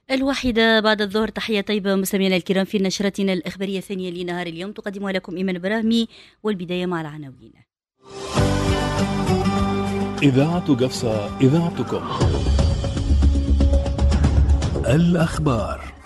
الواحدة بعد الظهر، تحية طيبة مستمعينا الكرام في نشرتنا الإخبارية الثانية لنهار اليوم، تقدمها لكم إيمان براهمي. والبداية مع العناوين. إذاعة قفصة، إذاعتكم. الأخبار.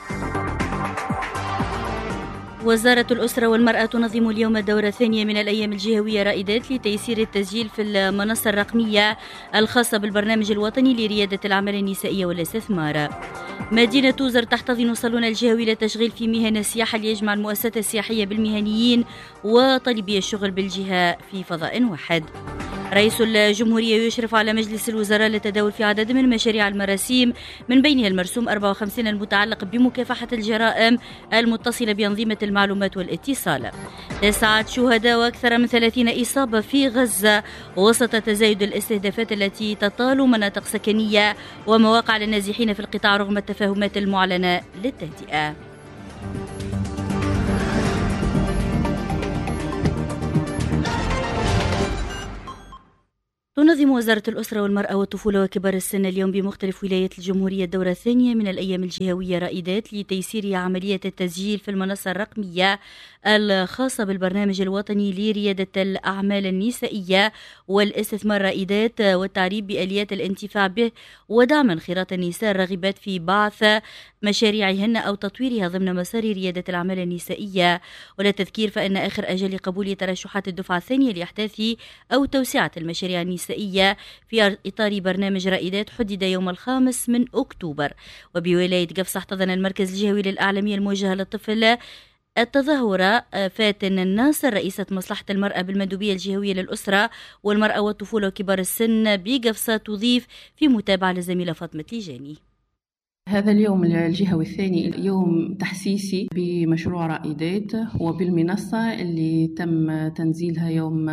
وزارة الأسرة والمرأة تنظم اليوم الدورة الثانية من الأيام الجهوية رائدات لتيسير التسجيل في المنصة الرقمية الخاصة بالبرنامج الوطني لريادة الأعمال النسائية والاستثمار. مدينة توزر تحتضن صالون الجهوي للتشغيل في مهن السياحة ليجمع المؤسسات السياحية بالمهنيين وطالبي الشغل بالجهة في فضاء واحد. رئيس الجمهورية يشرف على مجلس الوزراء للتداول في عدد من مشاريع المراسيم، من بينها المرسوم 54 المتعلق بمكافحة الجرائم المتصلة بأنظمة المعلومات والاتصال. 9 شهداء وأكثر من 30 إصابة في غزة وسط تزايد الاستهدافات التي تطال مناطق سكنية ومواقع للنازحين في القطاع رغم التفاهمات المعلنة للتهدئة. تنظم وزارة الأسرة والمرأة والطفولة وكبار السن اليوم بمختلف ولايات الجمهورية الدورة الثانية من الأيام الجهوية رائدات لتيسير عملية التسجيل في المنصة الرقمية الخاصة بالبرنامج الوطني لريادة الأعمال النسائية والاستثمار رائدات، والتعريف بآليات الانتفاع به ودعم انخراط النساء الراغبات في بعث مشاريعهن أو تطويرها ضمن مسار ريادة الأعمال النسائية. وللتذكير فإن آخر أجل قبول ترشحات الدفعة الثانية لإحداث أو توسعة المشاريع النسائية في إطار برنامج رائدات حدد يوم 5 أكتوبر. وبولاية قفصة احتضن المركز الجهوي للأعلامية الموجهة للطفل التظاهرة فاتن الناصر رئيسة مصلحة المرأة بالمندوبية الجهوية للأسرة والمرأة والطفولة وكبار السن بقفصة، تضيف في متابعة للزميلة فاطمة ليجاني. هذا اليوم الجهوي الثاني يوم تحسيسي بمشروع رائدات وبالمنصة اللي تم تنزيلها يوم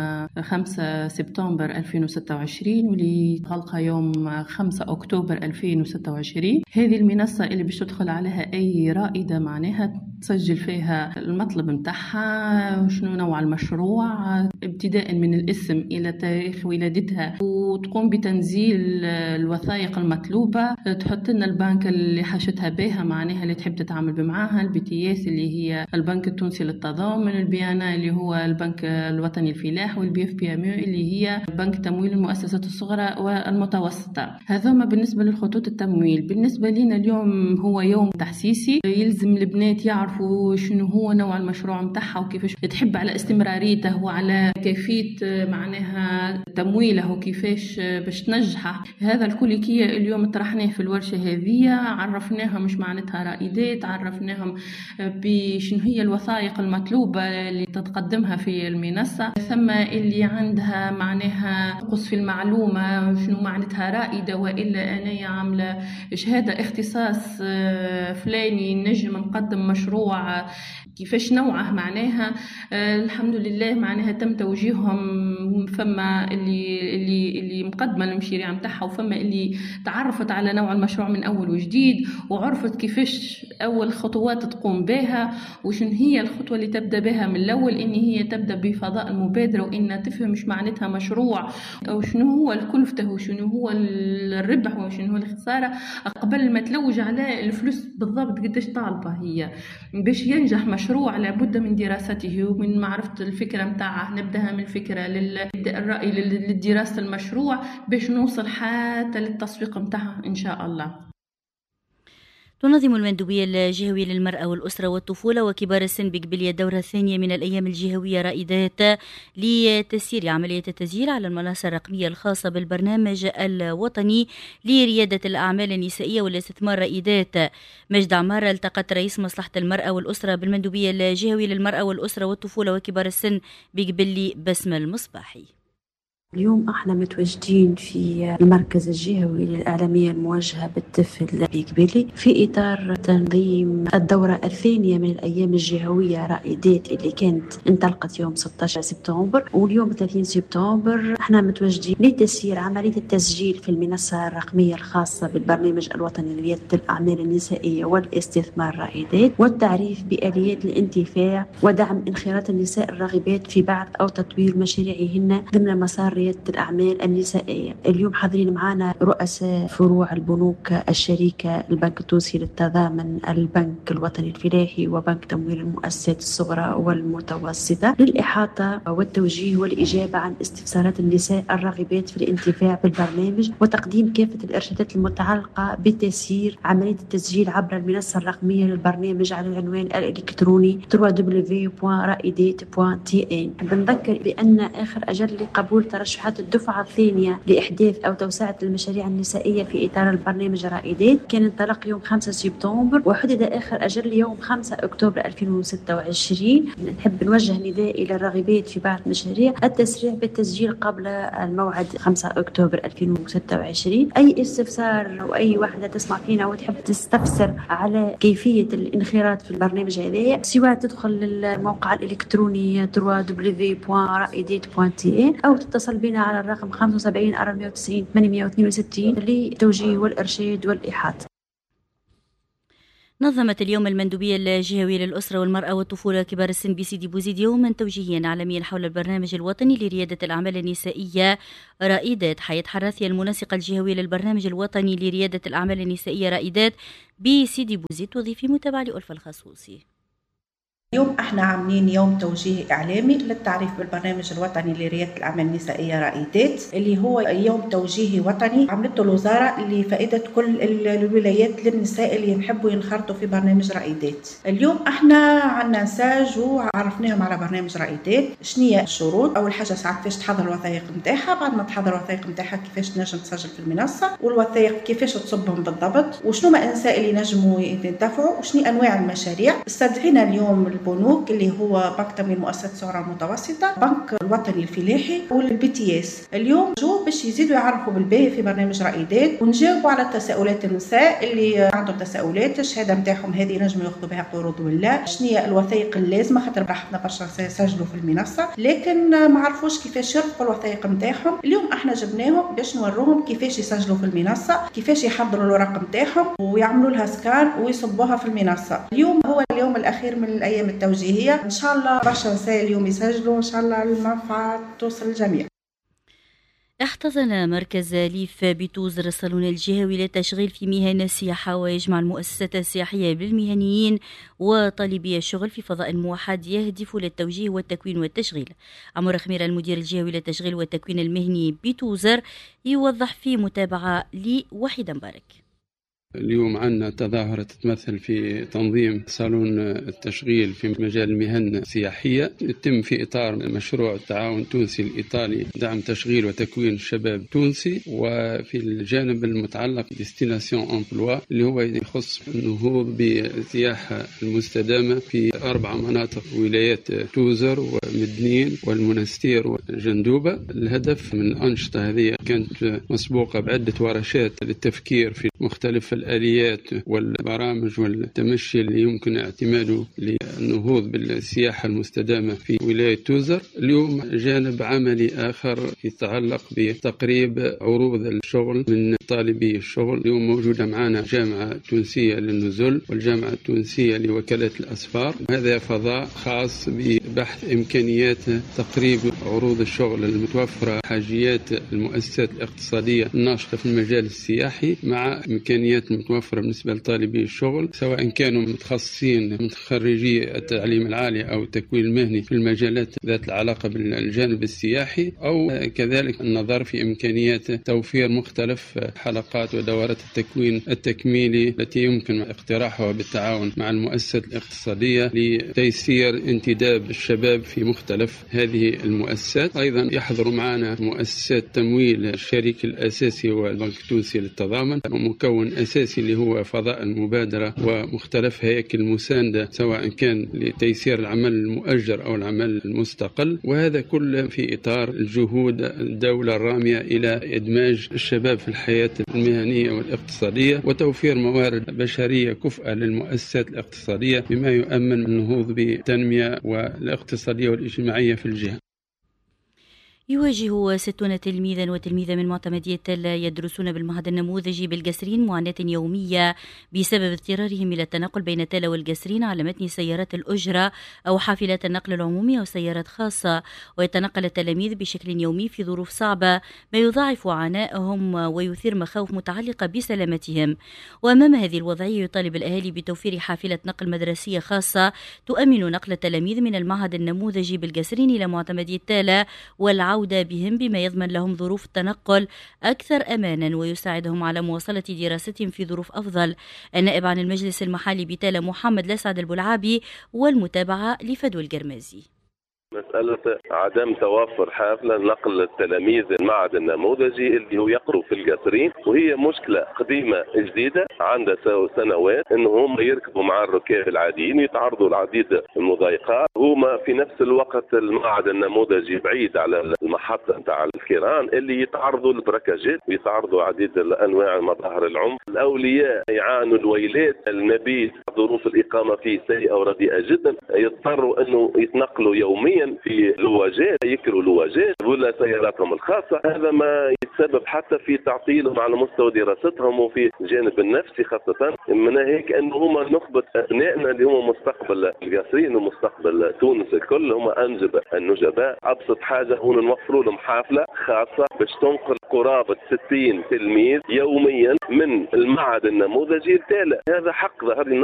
5 سبتمبر 2026 واللي غلقها يوم 5 أكتوبر 2026. هذه المنصة اللي باش تدخل عليها أي رائدة معناها تسجل فيها المطلب متاعها وشنو نوع المشروع ابتداء من الاسم إلى تاريخ ولادتها، وتقوم بتنزيل الوثائق المطلوبة، تحط لنا البنك اللي حاشتها بها معناها اللي تحب تتعامل معاها، الBTS اللي هي البنك التونسي للتضامن، البيانا اللي هو البنك الوطني الفلاح، والBFPME اللي هي بنك تمويل المؤسسات الصغرى والمتوسطة. هذوما بالنسبة للخطوط التمويل. بالنسبة لنا اليوم هو يوم تحسيسي، يلزم البنات يعرفوا شنو هو نوع المشروع متاعها وكيفاش تحب على استمراريته وعلى كيفية معناها تمويله وكيفاش باش تنجحه. هذا الكل كي اليوم طرحناه في الورشة هذه، عرفناهم مش معناتها رائدات، عرفناهم بشنو هي الوثائق المطلوبة اللي تتقدمها في المنصة، ثم اللي عندها معناها نقص في المعلومة شنو معناتها رائدة، وإلا أنا عاملة شهادة اختصاص فلاني نجم نقدم مشروع كيفاش نوعه معناها. الحمد لله معناها تم توجيههم، فما اللي مقدمة المشاريع متاعها وفما اللي تعرفت على نوع المشروع من أول وجديد وعرفت كيفاش أول خطوات تقوم بها وشن هي الخطوة اللي تبدأ بها من الأول، إن هي تبدأ بفضاء المبادرة وإن تفهم مش معناتها مشروع أو شنو هو الكلفة وشنو هو الربح وشنو هو الخسارة قبل ما تلوج على الفلوس بالضبط قديش طالبة هي. باش ينجح مشروع لابد من دراسته ومن معرفة الفكرة متاعه، نبدأها من الفكرة للرأي للدراسة المشروع باش نوصل حتى للتسويق متاعه إن شاء الله. تنظم المندوبية الجهوية للمرأة والأسرة والطفولة وكبار السن بقبلية الدورة الثانية من الأيام الجهوية رائدات لتسيير عملية التسجيل على المنصة الرقمية الخاصة بالبرنامج الوطني لريادة الأعمال النسائية والاستثمار رائدات. مجد عمارة التقت رئيس مصلحة المرأة والأسرة بالمندوبية الجهوية للمرأة والأسرة والطفولة وكبار السن بقبلي بسمة المصباحي. اليوم احنا متواجدين في المركز الجهوي للإعلامية الموجهة بالطفل بقبلي في إطار تنظيم الدورة الثانية من الأيام الجهوية رائدات اللي كانت انطلقت يوم 16 سبتمبر، واليوم 30 سبتمبر احنا متواجدين لتسيير عملية التسجيل في المنصة الرقمية الخاصة بالبرنامج الوطني لريادة الأعمال النسائية والاستثمار رائدات، والتعريف بآليات الانتفاع ودعم انخراط النساء الراغبات في بعث أو تطوير مشاريعهن ضمن مسار ريادة الأعمال النسائية. اليوم حاضرين معنا رؤساء فروع البنوك الشريكة، البنك التونسي للتضامن، البنك الوطني الفلاحي، وبنك تمويل المؤسسات الصغرى والمتوسطة، للإحاطة والتوجيه والإجابة عن استفسارات النساء الراغبات في الانتفاع بالبرنامج، وتقديم كافة الإرشادات المتعلقة بتسيير عملية التسجيل عبر المنصة الرقمية للبرنامج على العنوان الإلكتروني www.raidet.tn. بنذكر بأن آخر أجل لقبول ترشحات الدفعة الثانية لإحداث أو توسعة المشاريع النسائية في إطار البرنامج رائدات كان انطلق يوم 5 سبتمبر، وحدد آخر أجل ليوم 5 أكتوبر 2026. نحب نوجه نداء إلى الراغبات في بعض المشاريع التسريع بالتسجيل قبل الموعد 5 أكتوبر 2026. أي استفسار أو أي واحدة تسمع فينا وتحب تستفسر على كيفية الانخراط في البرنامج هذا، سواء تدخل للموقع الإلكتروني www.raidet.tn أو تتصل بنا على الرقم 75 490 862 للتوجيه والإرشاد والإحاطة. نظمت اليوم المندوبية الجهوية للأسرة والمرأة والطفولة وكبار السن بسيدي بوزيد يوما توجيهيا عالميا حول البرنامج الوطني لريادة الأعمال النسائية رائدات. حياة حراثية المنسقة الجهوية للبرنامج الوطني لريادة الأعمال النسائية رائدات بسيدي بوزيد توظيفي متابعة لألفة الخصوصي. اليوم احنا عاملين يوم توجيه اعلامي للتعريف بالبرنامج الوطني لريادة الاعمال النسائية رائدات، اللي هو يوم توجيهي وطني عملته الوزارة لفائدة كل الولايات للنساء اللي يحبوا ينخرطوا في برنامج رائدات. اليوم احنا عندنا نساج وعرفناهم على برنامج رائدات. شنية الشروط؟ اول حاجة ساعات كيفاش تحضر الوثائق نتاعها، بعد ما تحضر الوثائق نتاعها كيفاش تنجم تسجل في المنصة، والوثائق كيفاش تصبهم بالضبط، وشنو ما النساء اللي ينجموا ينتفعوا، وشنو انواع المشاريع. استدعينا اليوم البنوك اللي هو بنك تمويل المؤسسات الصغرى المتوسطة، بنك الوطني الفلاحي، والبي تي اس. اليوم جو باش يزيدوا يعرفوا بالباهي في برنامج رائدات ونجاوبوا على تساؤلات النساء اللي عندهم تساؤلات. الشهاده نتاعهم هذه ينجموا ياخذوا بها قروض ولا شنية الوثائق اللازمه، خاطر راحتنا برشا يسجلوا في المنصه لكن ما عرفوش كيفاش يرفقوا الوثائق نتاعهم. اليوم احنا جبناهم باش نوروهم كيفاش يسجلوا في المنصه، كيفاش يحضروا الورق نتاعهم ويعملوا لها سكان ويصبوها في المنصه. اليوم هو اليوم الاخير من الايام التوجيهيه، ان شاء الله برشا نساء اليوم يسجلوا، ان شاء الله المنفعه توصل للجميع. احتضن مركز ليف بتوزر الصالون الجهوي للتشغيل في مهن السياحة، ويجمع المؤسسات السياحية بالمهنيين وطالبي الشغل في فضاء موحد يهدف للتوجيه والتكوين والتشغيل. عمر خميرة المدير الجهوي للتشغيل والتكوين المهني بتوزر يوضح في متابعة لوحيد مبارك. اليوم عندنا تظاهرة تتمثل في تنظيم صالون التشغيل في مجال المهن السياحية، يتم في إطار مشروع التعاون التونسي الإيطالي دعم تشغيل وتكوين الشباب التونسي، وفي الجانب المتعلق ديستيناسيون امبلوا اللي هو يخص النهوض بالسياحة المستدامة في 4 مناطق ولايات توزر ومدنين والمنستير والجندوبة. الهدف من الأنشطة هذه كانت مسبوقة بعدة ورشات للتفكير في مختلف الآليات والبرامج والتمشي اللي يمكن اعتماده للنهوض بالسياحة المستدامة في ولاية توزر. اليوم جانب عملي آخر يتعلق بتقريب عروض الشغل من طالبي الشغل. اليوم موجودة معنا جامعة تونسية للنزل والجامعة التونسية لوكالات الأسفار. هذا فضاء خاص ببحث إمكانيات تقريب عروض الشغل المتوفرة، حاجيات المؤسسات الاقتصادية الناشطة في المجال السياحي مع إمكانيات متوفرة بالنسبة لطالبي الشغل، سواء كانوا متخصصين من خريجي التعليم العالي أو التكوين المهني في المجالات ذات العلاقة بالجانب السياحي، أو كذلك النظر في إمكانيات توفير مختلف حلقات ودورات التكوين التكميلي التي يمكن اقتراحها بالتعاون مع المؤسسات الاقتصادية لتيسير انتداب الشباب في مختلف هذه المؤسسات. أيضا يحضر معنا مؤسسات تمويل الشريك الأساسي والبنك التونسي للتضامن، ومكون أساسي اللي هو فضاء المبادرة ومختلف هياكل المساندة سواء كان لتيسير العمل المؤجر أو العمل المستقل، وهذا كله في إطار الجهود الدولة الرامية إلى إدماج الشباب في الحياة المهنية والاقتصادية وتوفير موارد بشرية كفءة للمؤسسات الاقتصادية بما يؤمن النهوض بالتنمية والاقتصادية والاجتماعية في الجهة. يواجه 60 تلميذا وتلميذة من معتمدية تلا يدرسون بالمعهد النموذجي بالقسرين معاناة يومية بسبب اضطرارهم إلى التنقل بين تلا والقسرين على متن سيارات الأجرة أو حافلات النقل العمومي أو سيارات خاصة. ويتنقل التلاميذ بشكل يومي في ظروف صعبة ما يضاعف عناءهم ويثير مخاوف متعلقة بسلامتهم. وأمام هذه الوضعية يطالب الأهالي بتوفير حافلة نقل مدرسية خاصة تؤمن نقل التلاميذ من المعهد النموذجي بالقسرين إلى معتمدية تلا والعودة بهم بما يضمن لهم ظروف التنقل أكثر أمانا ويساعدهم على مواصلة دراستهم في ظروف أفضل. النائب عن المجلس المحلي بتلا محمد الأسعد البلعابي والمتابعة لفدوى القرمازي. مسألة عدم توافر حافلة نقل التلاميذ المعهد النموذجي اللي هو يقروا في القصرين، وهي مشكلة قديمة جديدة عندها سنوات انه هم يركبوا مع الركاب العاديين يتعرضوا لعديد المضايقات. هما في نفس الوقت المعهد النموذجي بعيد على المحطة نتاع الكيران اللي يتعرضوا للبركاجات ويتعرضوا عديد الانواع مظاهر العنف. الاولياء يعانوا الويلات، المبيت ظروف الاقامة فيه سيئة ورديئة جدا، يضطروا انه يتنقلوا يوميا في لواجات، يكروا لواجات ولا سياراتهم الخاصة. هذا ما يتسبب حتى في تعطيلهم على مستوى دراستهم وفي الجانب النفسي خاصة. من هيك أنه هم نخبة أبنائنا اللي هم مستقبل القصرين ومستقبل تونس الكل، هم أنجبة النجباء. أبسط حاجة هو نوفروا لهم حافلة خاصة باش تنقل قرابة 60 تلميذ يوميا من المعهد النموذجي لتالا. هذا حق ظهر لنا